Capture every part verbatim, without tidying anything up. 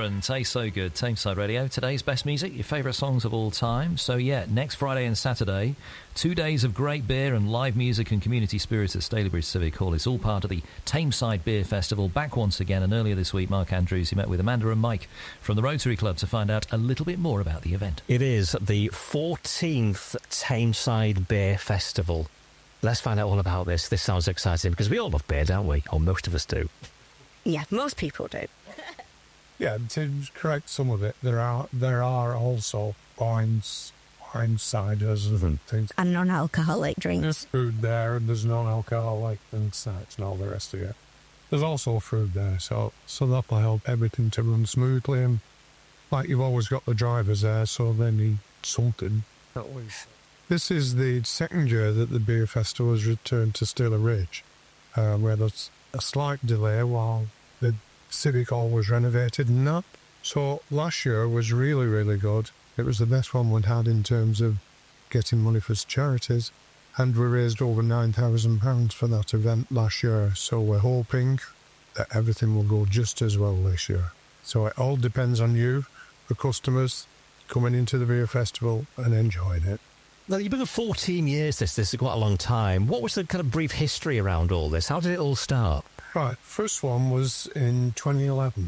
and Taste So Good, Tameside Radio. Today's best music, your favourite songs of all time. So, yeah, next Friday and Saturday, two days of great beer and live music and community spirit at Stalybridge Civic Hall. It's all part of the Tameside Beer Festival. Back once again, and earlier this week, Mark Andrews, he met with Amanda and Mike from the Rotary Club to find out a little bit more about the event. It is the fourteenth Tameside Beer Festival. Let's find out all about this. This sounds exciting, because we all love beer, don't we? Or most of us do. Yeah, most people do. Yeah, to correct some of it, there are there are also wines, wine ciders and things. And non-alcoholic drinks. There's food there, and there's non-alcoholic and snacks and all the rest of it. There's also food there, so so that'll help everything to run smoothly. And like you've always got the drivers there, so they need something. At least. This is the second year that the beer festival has returned to Stila Ridge, uh, where there's a slight delay while the Civic Hall was renovated and that. So last year was really, really good. It was the best one we'd had in terms of getting money for charities, and we raised over nine thousand pounds for that event last year. So we're hoping that everything will go just as well this year. So it all depends on you, the customers, coming into the beer festival and enjoying it. Well, you've been for fourteen years, this, this is quite a long time. What was the kind of brief history around all this? How did it all start? Right, first one was in twenty eleven.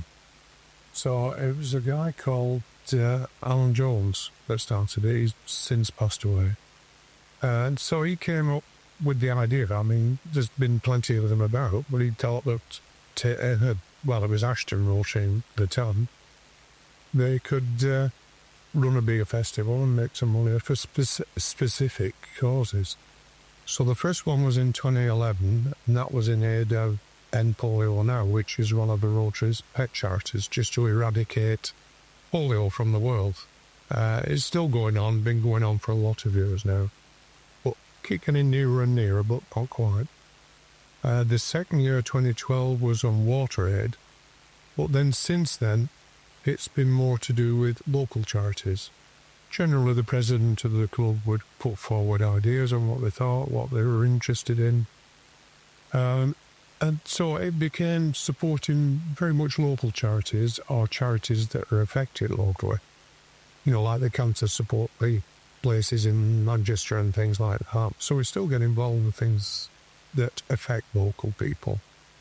So it was a guy called uh, Alan Jones that started it. He's since passed away. And so he came up with the idea. I mean, there's been plenty of them about, but he thought that, t- uh, well, it was Ashton Rochin, the town, they could uh, run a beer festival and make some money for speci- specific causes. So the first one was in twenty eleven, and that was in aid of End Polio Now, which is one of the Rotary's pet charities, just to eradicate polio from the world. Uh, it's still going on, been going on for a lot of years now, but kicking in nearer and nearer, but not quite. Uh, the second year, twenty twelve, was on water aid, but then since then, it's been more to do with local charities. Generally, the president of the club would put forward ideas on what they thought, what they were interested in. Um, and so it became supporting very much local charities, or charities that are affected locally. You know, like the cancer support the places in Manchester and things like that. So we still get involved in things that affect local people.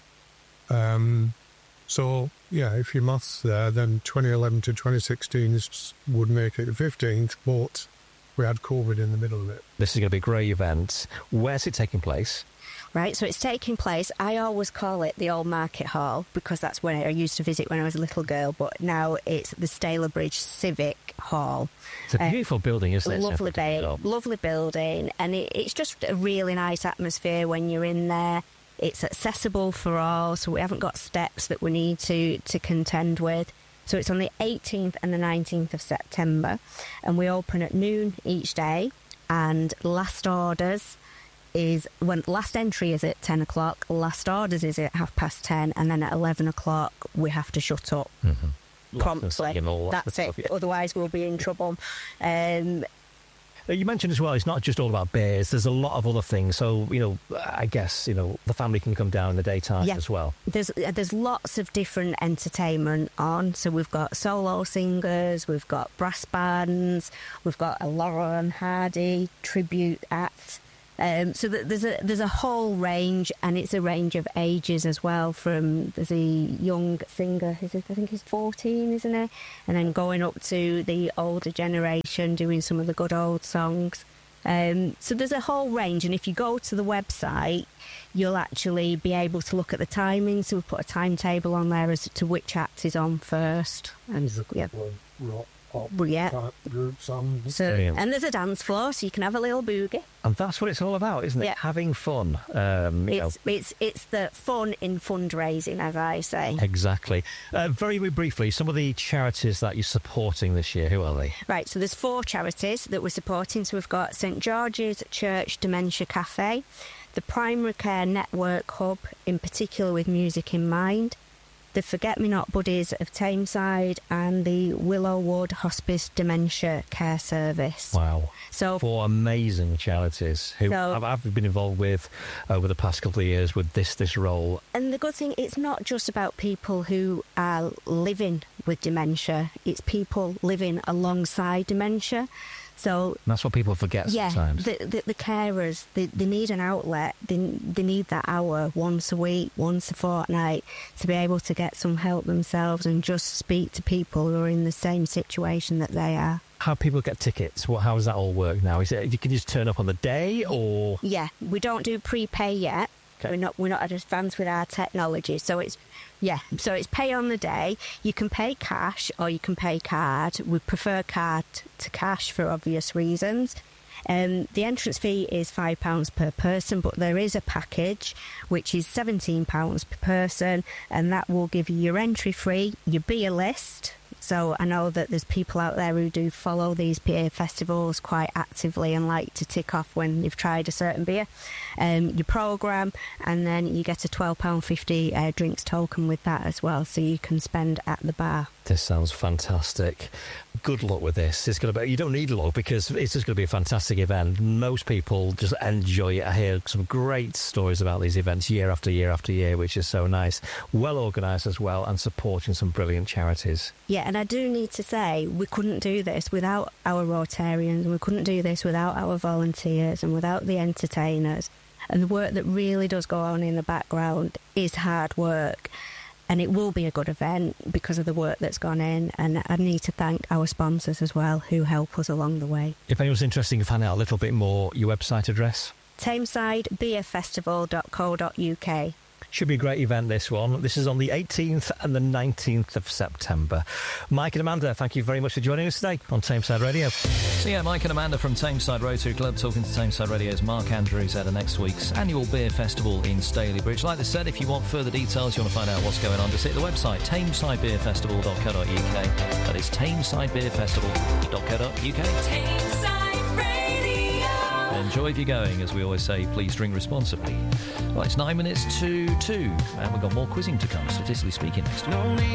Um, so, yeah, if your math's there, then twenty eleven to twenty sixteen is, would make it the fifteenth, but we had COVID in the middle of it. This is going to be a great event. Where's it taking place? Right, so it's taking place, I always call it the Old Market Hall, because that's where I used to visit when I was a little girl, but now it's the Stalybridge Civic Hall. It's a beautiful uh, building, isn't it? Lovely, ba- lovely building, and it, it's just a really nice atmosphere when you're in there. It's accessible for all, so we haven't got steps that we need to, to contend with. So it's on the eighteenth and the nineteenth of September, and we open at noon each day, and last orders is when last entry is at ten o'clock, last orders is at half past ten, and then at eleven o'clock we have to shut up mm-hmm. promptly. That's it. Yeah. Otherwise, we'll be in trouble. Um, you mentioned as well, it's not just all about beers. There's a lot of other things. So, you know, I guess, you know, the family can come down in the daytime yeah. as well. There's there's lots of different entertainment on. So we've got solo singers, we've got brass bands, we've got a Laurel and Hardy tribute act. Um, so that there's a there's a whole range, and it's a range of ages as well. From there's a young singer, is it, I think he's fourteen, isn't he? And then going up to the older generation, doing some of the good old songs. Um, so there's a whole range, and if you go to the website, you'll actually be able to look at the timing. So we put a timetable on there as to which act is on first. And yeah. Pop, yeah. Group songs. So, and there's a dance floor, so you can have a little boogie. And that's what it's all about, isn't it? Yeah. Having fun. Um, you it's, know. it's it's the fun in fundraising, as I say. Exactly. Uh, very, very briefly, some of the charities that you're supporting this year, who are they? Right, so there's four charities that we're supporting. So we've got St George's Church Dementia Cafe, the Primary Care Network Hub, in particular with Music in Mind, the Forget-Me-Not Buddies of Tameside and the Willowwood Hospice Dementia Care Service. Wow. So Four amazing charities who So- I've, I've been involved with over the past couple of years with this this role. And the good thing, it's not just about people who are living with dementia, it's people living alongside dementia. So And that's what people forget yeah, sometimes. the, the, the carers, they, they need an outlet. They, they need that hour once a week, once a fortnight, to be able to get some help themselves and just speak to people who are in the same situation that they are. How people get tickets? What? How does that all work now? Is it you can just turn up on the day, or Yeah, we don't do prepay yet. Okay. We're not we're not advanced with our technology, so it's yeah, so it's pay on the day. You can pay cash or you can pay card. We prefer card to cash for obvious reasons. Um, the entrance fee is five pounds per person, but there is a package which is seventeen pounds per person, and that will give you your entry free, your beer list. So I know that there's people out there who do follow these beer festivals quite actively and like to tick off when you've tried a certain beer. Um, your programme, and then you get a twelve pounds fifty uh, drinks token with that as well, so you can spend at the bar. this sounds fantastic. Good luck with this. It's going to be. You don't need luck because it's just going to be a fantastic event. Most people just enjoy it. I hear some great stories about these events year after year after year, which is so nice. Well organised as well, and supporting some brilliant charities. Yeah, and I do need to say, we couldn't do this without our Rotarians, and we couldn't do this without our volunteers and without the entertainers. And the work that really does go on in the background is hard work. And it will be a good event because of the work that's gone in. And I need to thank our sponsors as well, who help us along the way. If anyone's interested in finding out a little bit more, your website address? Tameside beer festival dot co dot uk. Should be a great event, this one. This is on the eighteenth and the nineteenth of September. Mike and Amanda, thank you very much for joining us today on Tameside Radio. So yeah, Mike and Amanda from Tameside Rotary Club talking to Tameside Radio's Mark Andrews at next week's annual beer festival in Stalybridge. Like I said, if you want further details, you want to find out what's going on, just hit the website tameside beer festival dot co dot uk. That is tameside beer festival dot co dot uk. Tameside Radio. Enjoy if you're going. As we always say, please drink responsibly. Well, it's nine minutes to two, and we've got more quizzing to come, statistically speaking, next week.